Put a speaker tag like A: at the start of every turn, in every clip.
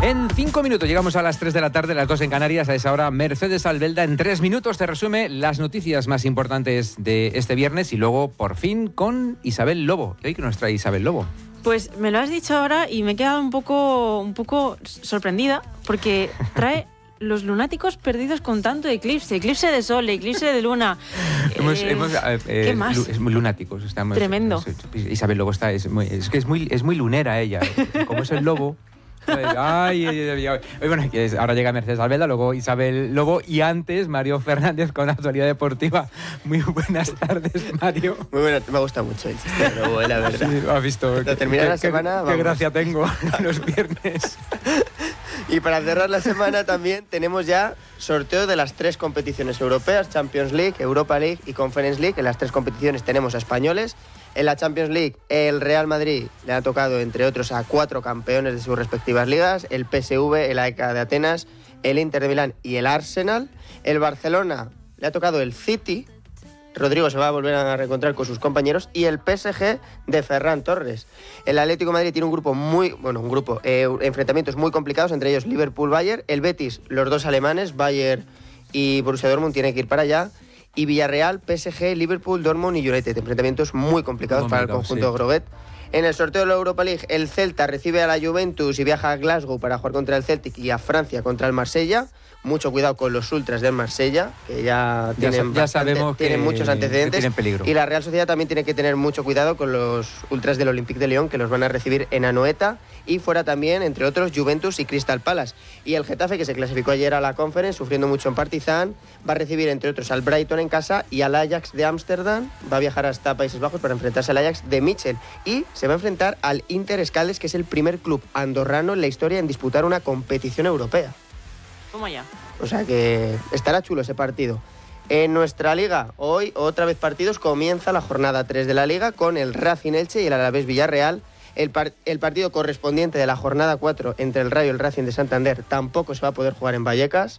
A: En 5 minutos llegamos a las 3 de la tarde, las 2 en Canarias. A esa hora, Mercedes Albelda en 3 minutos te resume las noticias más importantes de este viernes y luego, por fin, con Isabel Lobo. ¿Qué nos trae Isabel Lobo?
B: Pues me lo has dicho ahora y me he quedado un poco sorprendida porque trae los lunáticos perdidos con tanto eclipse de sol, eclipse de luna. ¿Qué más?
A: Es muy lunáticos. Estamos,
B: tremendo.
A: Isabel Lobo es muy lunera ella. Como es el lobo. Bueno, ahora llega Mercedes Albelda, luego Isabel Lobo y antes Mario Fernández con la actualidad deportiva. Muy buenas tardes, Mario.
C: Muy buenas, me gusta mucho el chiste de Lobo, la verdad.
A: Sí, has visto.
C: Cuando termina la semana,
A: qué gracia tengo los viernes.
C: Y para cerrar la semana también tenemos ya sorteo de las 3 competiciones europeas, Champions League, Europa League y Conference League. En las 3 competiciones tenemos a españoles. En la Champions League, el Real Madrid le ha tocado, entre otros, a 4 campeones de sus respectivas ligas, el PSV, el AEK de Atenas, el Inter de Milán y el Arsenal. El Barcelona le ha tocado el City, Rodrigo se va a volver a reencontrar con sus compañeros, y el PSG de Ferran Torres. El Atlético de Madrid tiene enfrentamientos muy complicados, entre ellos Liverpool-Bayern, el Betis, los 2 alemanes, Bayern y Borussia Dortmund, tiene que ir para allá, y Villarreal, PSG, Liverpool, Dortmund y United. Enfrentamientos muy complicados para el conjunto Groguet. En el sorteo de la Europa League, el Celta recibe a la Juventus y viaja a Glasgow para jugar contra el Celtic y a Francia contra el Marsella. Mucho cuidado con los ultras del Marsella, que ya tienen muchos antecedentes.
A: Tienen peligro.
C: Y la Real Sociedad también tiene que tener mucho cuidado con los ultras del Olympique de Lyon, que los van a recibir en Anoeta. Y fuera también, entre otros, Juventus y Crystal Palace. Y el Getafe, que se clasificó ayer a la Conference, sufriendo mucho en Partizan, va a recibir, entre otros, al Brighton en casa y al Ajax de Ámsterdam. Va a viajar hasta Países Bajos para enfrentarse al Ajax de Michel. Y se va a enfrentar al Inter Escaldes, que es el primer club andorrano en la historia en disputar una competición europea.
B: Toma ya.
C: O sea que estará chulo ese partido. En nuestra liga, hoy otra vez partidos, comienza la jornada 3 de la liga con el Racing Elche y el Alavés Villarreal. El partido correspondiente de la jornada 4 entre el Rayo y el Racing de Santander tampoco se va a poder jugar en Vallecas.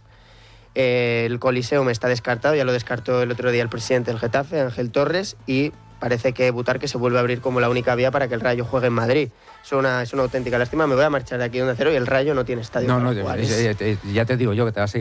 C: El Coliseum está descartado, ya lo descartó el otro día el presidente del Getafe, Ángel Torres, y parece que Butarque se vuelve a abrir como la única vía para que el Rayo juegue en Madrid. Es una auténtica lástima. Me voy a marchar de aquí donde cero y el Rayo no tiene estadio para jugar.
A: Ya te digo yo que te vas a